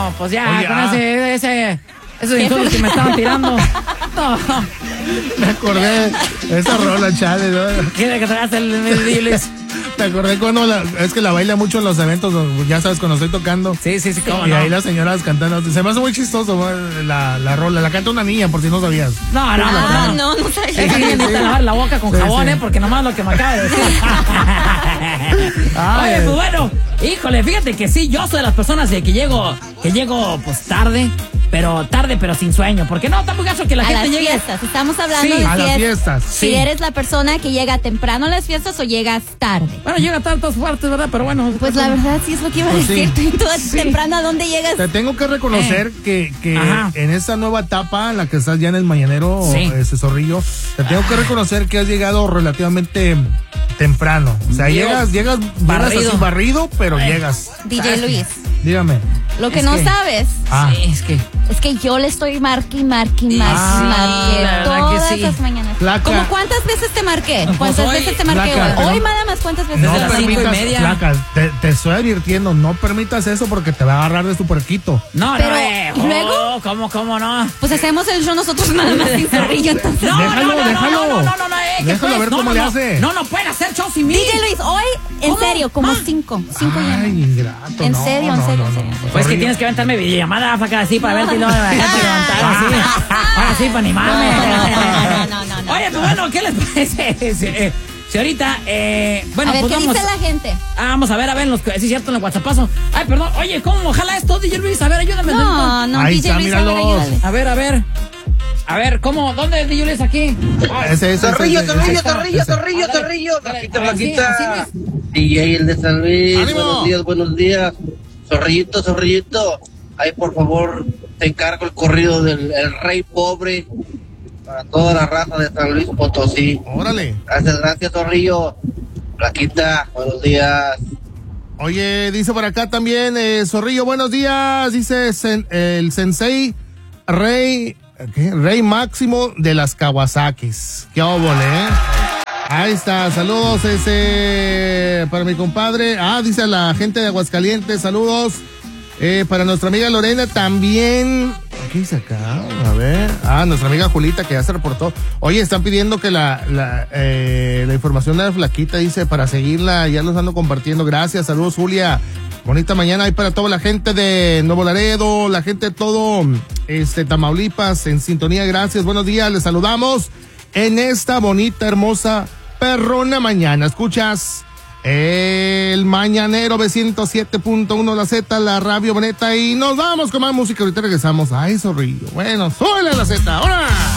No, pues ya, con esos insultos que me estaban tirando. No. Me acordé de esa rola, chale, ¿no? ¿Quiere que traigas el Luis? Me acordé cuando es que la baila mucho en los eventos, ya sabes, cuando estoy tocando. Sí, cómo y no. ahí las señoras cantando. Se me hace muy chistoso la rola. La canta una niña, por si no sabías. No sabía. Esa niña necesita lavar la boca con jabón, porque nomás lo que me acaba de decir. Oye, pues bueno, híjole, fíjate que sí, yo soy de las personas de que llego pues tarde, pero sin sueño. Porque no, tampoco caso que la gente llegue. A las fiestas, estamos hablando de a las fiestas. Si eres la persona que llega temprano a las fiestas o llegas tarde. Bueno, llega tarde a todas partes, ¿verdad? Pero bueno. Pues la verdad sí es lo que iba a decir. Sí. Tú temprano, ¿a dónde llegas? Te tengo que reconocer que en esta nueva etapa en la que estás ya en el mañanero, ese Zorrillo, te tengo que reconocer que has llegado relativamente temprano. O sea, llegas así barrido, pero llegas. DJ Luis. Dígame. Lo que no sabes. Sí, es que yo le estoy marque la todas que sí. las mañanas. Placa. ¿Cómo cuántas veces te marqué? Pues veces te marqué placa, hoy? Hoy nada más, ¿cuántas veces? Desde No las 5:30. Placas, te estoy advirtiendo, no permitas eso porque te va a agarrar de tu puerquito. No, pero, no, ¿luego? ¿Cómo no? Pues hacemos el show nosotros nada más sin Zorrillo, entonces. Déjalo. Déjalo ver cómo le hace. No pueden hacer show sin mí. DJ Luis, hoy, en serio, como 5 ya. Ay, ingrato. En serio. Pues que tienes que aventarme videollamada así para verte y luego levantar así. Ahora sí, para animarme. No. Oye, pues bueno, ¿qué les parece? Si ahorita, bueno, a ver, pues ¿qué vamos. dice la gente? Vamos a ver, sí, cierto, en el WhatsAppazo. Ay, perdón, oye, ¿cómo ojalá esto, DJ Luis? A ver, ayúdame. No, Ahí DJ está, Luis, a ver, míralos. ayúdale. A ver, ¿cómo? ¿Dónde es DJ Luis aquí? Zorrillo. Así DJ el de San Luis. ¡Ánimo! Buenos días. Zorrillito. Ahí, por favor, te encargo el corrido del El Rey Pobre para toda la raza de San Luis Potosí. Órale. Gracias, Zorrillo. Plaquita, buenos días. Oye, dice por acá también, Zorrillo, buenos días. Dice el sensei Rey Máximo de las Kawasakis. Qué óvole, Ahí está, saludos para mi compadre. Dice la gente de Aguascalientes, saludos. Para nuestra amiga Lorena también. ¿Qué dice acá? A ver. Nuestra amiga Julita que ya se reportó. Oye, están pidiendo que la información de la flaquita, dice, para seguirla, ya los ando compartiendo. Gracias, saludos Julia. Bonita mañana ahí para toda la gente de Nuevo Laredo, la gente de todo Tamaulipas en sintonía, gracias, buenos días, les saludamos en esta bonita, hermosa, perrona mañana. Escuchas el Mañanero B107.1 La Z, la Radio Boneta, y nos vamos con más música. Ahorita regresamos. Ay, Zorrillo. Bueno, súbele la Z, ¡ahora!